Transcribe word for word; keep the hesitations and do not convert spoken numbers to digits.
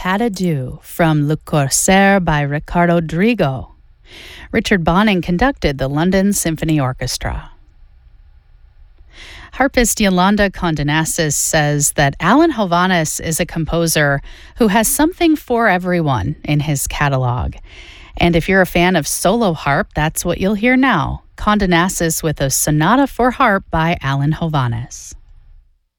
Pas Adieu from Le Corsaire by Ricardo Drigo. Richard Bonning conducted the London Symphony Orchestra. Harpist Yolanda Condenasis says that Alan Hovhaness is a composer who has something for everyone in his catalog. And if you're a fan of solo harp, that's what you'll hear now. Condenasis with a Sonata for Harp by Alan Hovhaness.